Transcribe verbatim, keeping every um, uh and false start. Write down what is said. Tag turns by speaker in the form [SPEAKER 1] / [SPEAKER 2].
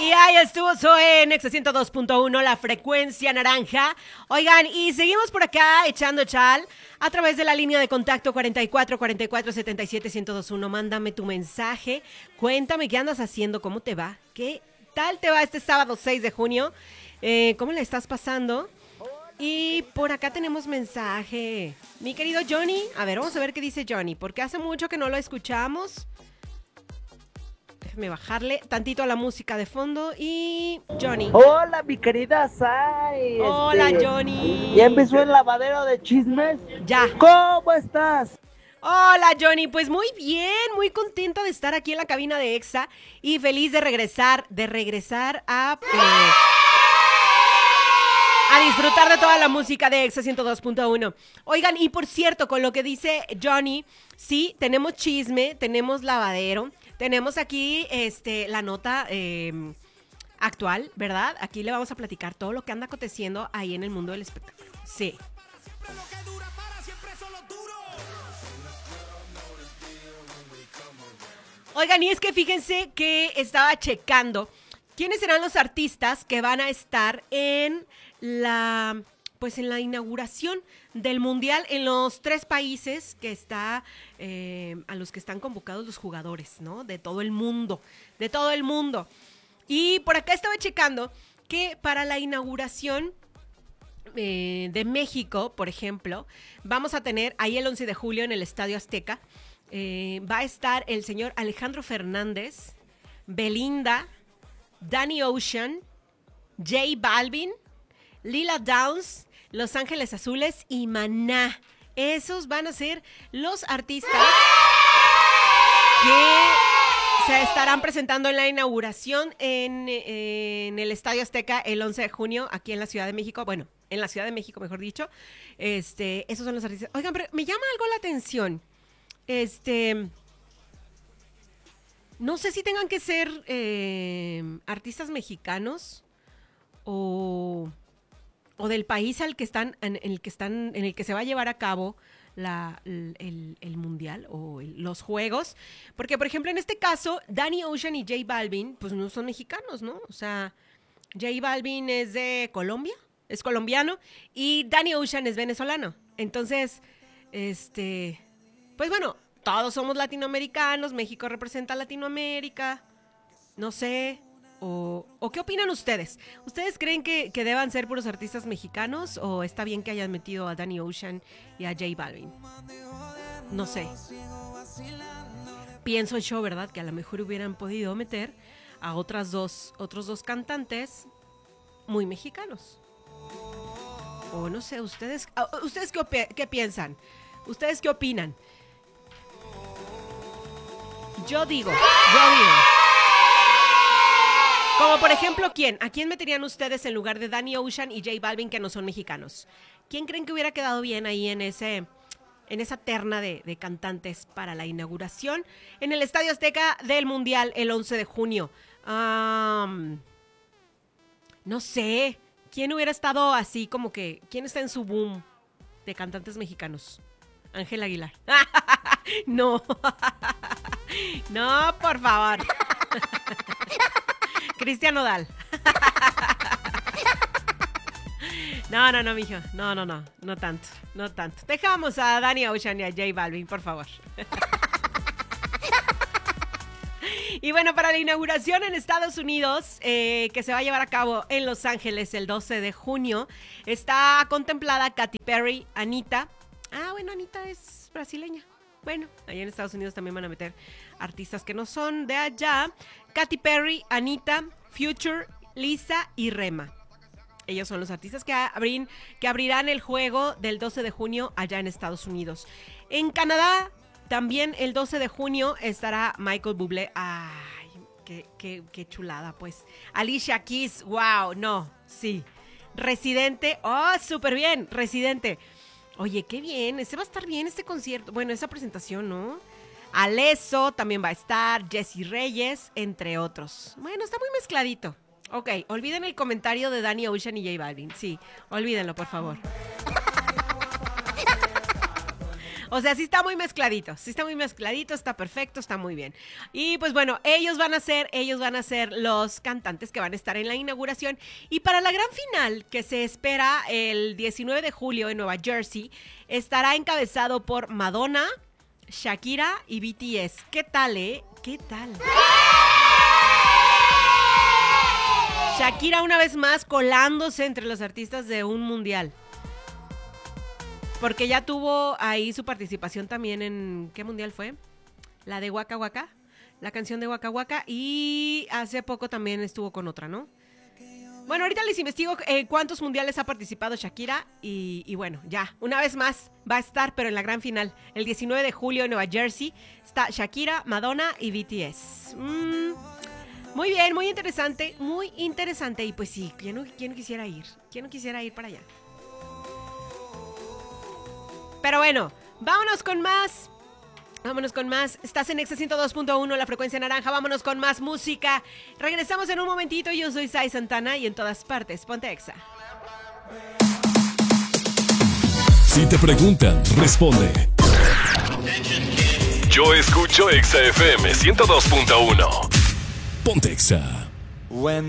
[SPEAKER 1] Y ahí estuvo Zoe en Exa ciento dos punto uno, la frecuencia naranja. Oigan, y seguimos por acá echando chal a través de la línea de contacto cuarenta y cuatro, cuarenta y cuatro, setenta y siete, ciento veintiuno. Mándame tu mensaje, cuéntame qué andas haciendo, cómo te va, qué tal te va este sábado seis de junio, eh, cómo la estás pasando. Y por acá tenemos mensaje. Mi querido Johnny, a ver, vamos a ver qué dice Johnny, porque hace mucho que no lo escuchamos. Déjame bajarle tantito a la música de fondo y Johnny.
[SPEAKER 2] Hola, mi querida Sai.
[SPEAKER 1] Hola,
[SPEAKER 2] este,
[SPEAKER 1] Johnny.
[SPEAKER 2] ¿Ya empezó el lavadero de chismes?
[SPEAKER 1] Ya.
[SPEAKER 2] ¿Cómo estás?
[SPEAKER 1] Hola, Johnny. Pues muy bien, muy contenta de estar aquí en la cabina de Exa y feliz de regresar, de regresar a... Eh, a disfrutar de toda la música de Exa ciento dos punto uno. Oigan, y por cierto, con lo que dice Johnny, sí, tenemos chisme, tenemos lavadero, tenemos aquí este, la nota eh, actual, ¿verdad? Aquí le vamos a platicar todo lo que anda aconteciendo ahí en el mundo del espectáculo. Sí. Oigan, y es que fíjense que estaba checando quiénes serán los artistas que van a estar en la, pues en la inauguración del Mundial en los tres países que está, eh, a los que están convocados los jugadores, ¿no? De todo el mundo, de todo el mundo. Y por acá estaba checando que para la inauguración eh, de México, por ejemplo, vamos a tener ahí el once de julio en el Estadio Azteca, eh, va a estar el señor Alejandro Fernández, Belinda, Danny Ocean, J Balvin, Lila Downs, Los Ángeles Azules y Maná. Esos van a ser los artistas que se estarán presentando en la inauguración en, en el Estadio Azteca el once de junio, aquí en la Ciudad de México. Bueno, en la Ciudad de México, mejor dicho. Este, esos son los artistas. Oigan, pero me llama algo la atención. Este... No sé si tengan que ser eh, artistas mexicanos o, o del país al que están, en, en el que están, en el que se va a llevar a cabo la, el, el mundial o el, los juegos. Porque, por ejemplo, en este caso, Danny Ocean y J Balvin, pues no son mexicanos, ¿no? O sea, J Balvin es de Colombia, es colombiano, y Danny Ocean es venezolano. Entonces, este, pues bueno, todos somos latinoamericanos, México representa a Latinoamérica, no sé, o, o ¿qué opinan ustedes? ¿Ustedes creen que, que deban ser puros artistas mexicanos o está bien que hayan metido a Danny Ocean y a J Balvin? No sé. Pienso yo, ¿verdad? Que a lo mejor hubieran podido meter a otras dos, otros dos cantantes muy mexicanos. O no sé, ¿ustedes, ustedes qué, opi- qué piensan? ¿Ustedes qué opinan? Yo digo, yo digo. Como por ejemplo, ¿quién? ¿A quién meterían ustedes en lugar de Danny Ocean y J Balvin que no son mexicanos? ¿Quién creen que hubiera quedado bien ahí en ese, en esa terna de, de cantantes para la inauguración en el Estadio Azteca del Mundial el once de junio? Um, no sé. ¿Quién hubiera estado así como que, quién está en su boom de cantantes mexicanos? Ángel Aguilar. No. No, por favor. Cristian Nodal. No, no, no, mijo. No, no, no. No tanto. No tanto. Dejamos a Danny Ocean y a J Balvin, por favor. Y bueno, para la inauguración en Estados Unidos, eh, que se va a llevar a cabo en Los Ángeles el doce de junio, está contemplada Katy Perry, Anitta. Ah, bueno, Anitta es brasileña. Bueno, allá en Estados Unidos también van a meter artistas que no son de allá. Katy Perry, Anitta, Future, Lisa y Rema. Ellos son los artistas que, abrin, que abrirán el juego del doce de junio allá en Estados Unidos. En Canadá, también el doce de junio estará Michael Bublé. Ay, qué, qué, qué chulada, pues. Alicia Keys, wow, no, sí. Residente, oh, súper bien, Residente. Oye, qué bien, ese va a estar bien este concierto, bueno, esa presentación, ¿no? Alesso también va a estar, Jessie Reyes, entre otros. Bueno, está muy mezcladito. Ok, olviden el comentario de Danny Ocean y J Balvin, sí, olvídenlo, por favor. O sea, sí está muy mezcladito, sí está muy mezcladito, está perfecto, está muy bien. Y pues bueno, ellos van a ser, ellos van a ser los cantantes que van a estar en la inauguración. Y para la gran final, que se espera el diecinueve de julio en Nueva Jersey, estará encabezado por Madonna, Shakira y B T S. ¿Qué tal, eh? ¿Qué tal? Shakira una vez más colándose entre los artistas de un mundial. Porque ya tuvo ahí su participación también en... ¿Qué mundial fue? La de Waka Waka. La canción de Waka Waka. Y hace poco también estuvo con otra, ¿no? Bueno, ahorita les investigo eh, cuántos mundiales ha participado Shakira. Y, y bueno, ya, una vez más va a estar, pero en la gran final. El diecinueve de julio en Nueva Jersey está Shakira, Madonna y B T S. Mmm... Muy bien, muy interesante, muy interesante. Y pues sí, ¿quién no, quién no quisiera ir? ¿Quién no quisiera ir para allá? Pero bueno, vámonos con más. Vámonos con más. Estás en Exa ciento dos punto uno, la frecuencia naranja. Vámonos con más música. Regresamos en un momentito. Yo soy Sai Santana y en todas partes, ponte Exa.
[SPEAKER 3] Si te preguntan, responde. Yo escucho Exa F M ciento dos punto uno. Ponte Exa.
[SPEAKER 4] When